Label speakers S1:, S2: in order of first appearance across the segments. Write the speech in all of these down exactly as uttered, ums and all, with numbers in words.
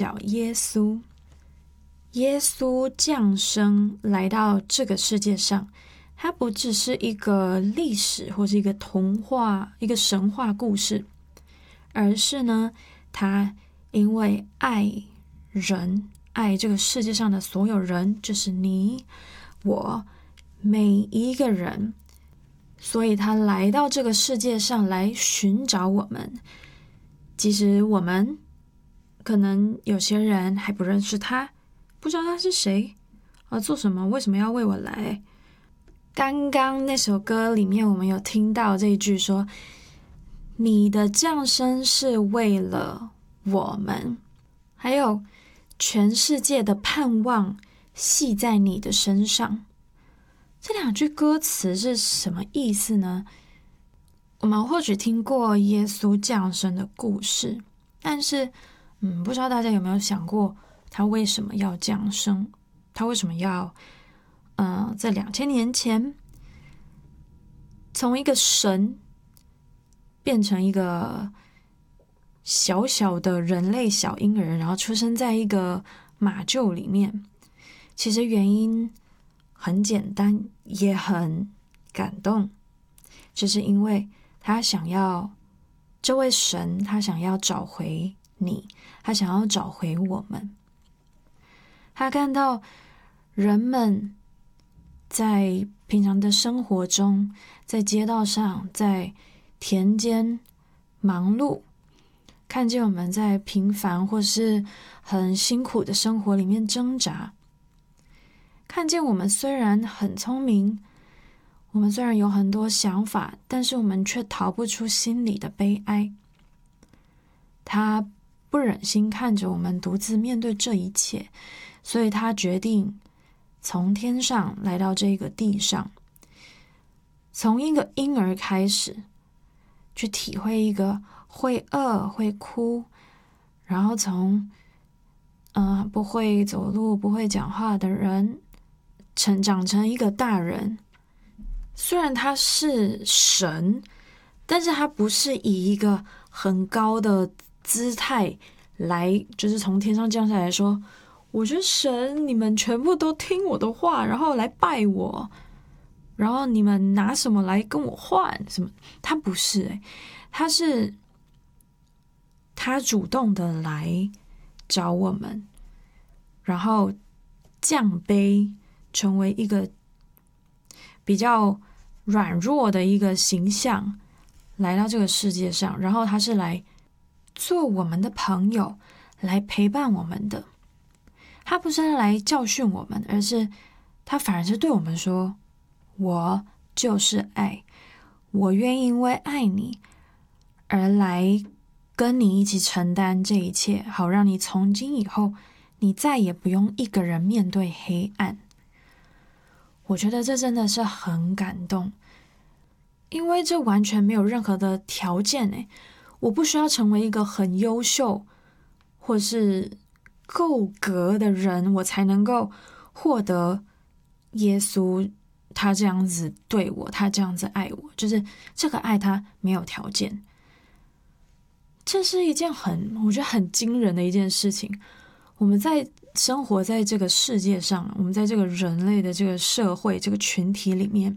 S1: 角耶稣。耶稣降生来到这个世界上，它不只是一个历史或是一个童话、一个神话故事，而是呢，他因为爱人，爱这个世界上的所有人，就是你我每一个人，所以他来到这个世界上来寻找我们。即使我们可能有些人还不认识他，不知道他是谁啊，做什么，为什么要为我来。刚刚那首歌里面我们有听到这一句说，你的降生是为了我们，还有全世界的盼望系在你的身上。这两句歌词是什么意思呢？我们或许听过耶稣降生的故事，但是嗯，不知道大家有没有想过他为什么要降生，他为什么要呃，在两千年前从一个神变成一个小小的人类小婴儿，然后出生在一个马厩里面。其实原因很简单，也很感动，就是因为他想要，这位神他想要找回你，他想要找回我们。他看到人们在平常的生活中，在街道上，在田间忙碌，看见我们在平凡或是很辛苦的生活里面挣扎，看见我们虽然很聪明，我们虽然有很多想法，但是我们却逃不出心里的悲哀。他不忍心看着我们独自面对这一切，所以他决定从天上来到这个地上，从一个婴儿开始，去体会一个会饿会哭，然后从呃不会走路不会讲话的人成长成一个大人。虽然他是神，但是他不是以一个很高的姿态来，就是从天上降下来说，我是神，你们全部都听我的话，然后来拜我，然后你们拿什么来跟我换什么。他不是欸，他是他主动的来找我们，然后降卑成为一个比较软弱的一个形象来到这个世界上，然后他是来做我们的朋友，来陪伴我们的。他不是来教训我们，而是他反而是对我们说，我就是爱，我愿意因为爱你而来跟你一起承担这一切，好让你从今以后你再也不用一个人面对黑暗。我觉得这真的是很感动，因为这完全没有任何的条件诶，我不需要成为一个很优秀或是够格的人，我才能够获得耶稣他这样子对我，他这样子爱我，就是这个爱他没有条件。这是一件很我觉得很惊人的一件事情。我们在生活在这个世界上，我们在这个人类的这个社会这个群体里面，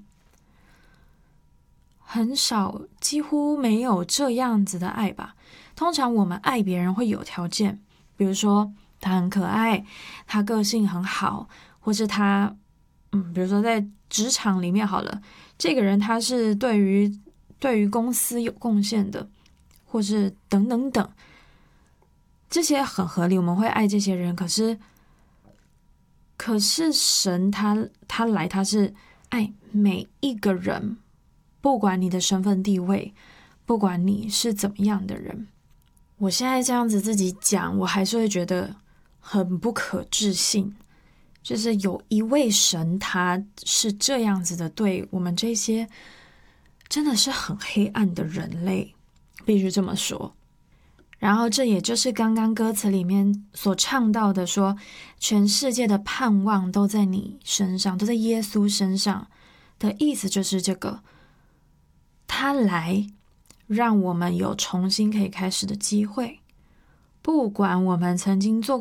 S1: 很少几乎没有这样子的爱吧。通常我们爱别人会有条件，比如说他很可爱，他个性很好，或是他嗯，比如说在职场里面好了，这个人他是对于对于公司有贡献的，或是等等等，这些很合理，我们会爱这些人。可是可是神他他来，他是爱每一个人，不管你的身份地位，不管你是怎么样的人。我现在这样子自己讲，我还是会觉得很不可置信，就是有一位神他是这样子的对我们这些真的是很黑暗的人类，必须这么说。然后这也就是刚刚歌词里面所唱到的说，全世界的盼望都在你身上，都在耶稣身上的意思，就是这个他来让我们有重新可以开始的机会。不管我们曾经做